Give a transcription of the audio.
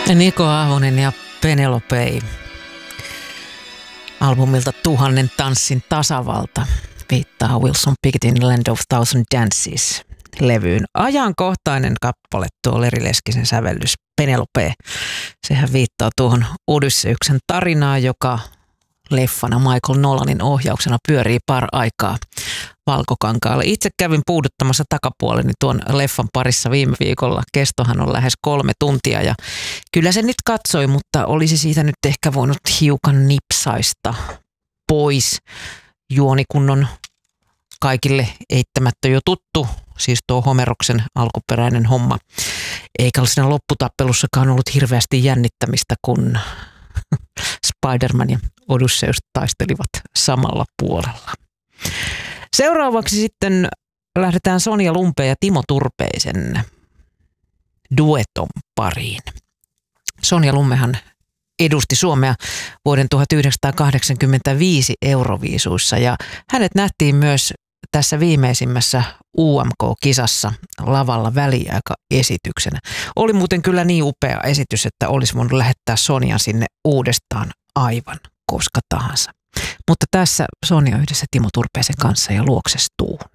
Niko Ahonen ja Penelope albumilta Tuhannen tanssin tasavalta viittaa Wilson Picketin Land of Thousand Dances -levyyn. Ajankohtainen kappale tuo Leri Leskisen sävellys Penelope. Sehän viittaa tuohon Odysseuksen tarinaan, joka leffana Michael Nolanin ohjauksena pyörii aikaa Valkokankaalla. Itse kävin puuduttamassa takapuoleni tuon leffan parissa viime viikolla. Kestohan on lähes 3 tuntia ja kyllä se nyt katsoi, mutta olisi siitä nyt ehkä voinut hiukan nipsaista pois. Juoni kun on kaikille eittämättä jo tuttu, siis tuo Homeroksen alkuperäinen homma. Eikä ole siinä lopputappelussakaan ollut hirveästi jännittämistä, kun Spider-Man ja Odysseus taistelivat samalla puolella. Seuraavaksi sitten lähdetään Sonja Lumpeen ja Timo Turpeisen dueton pariin. Sonja Lummehan edusti Suomea vuoden 1985 Euroviisuissa ja hänet nähtiin myös tässä viimeisimmässä UMK-kisassa lavalla väliaikaesityksenä. Oli muuten kyllä niin upea esitys, että olisi voinut lähettää Sonjan sinne uudestaan aivan koska tahansa. Mutta tässä Sonja yhdessä Timo Turpeisen kanssa ja Luoksestuu.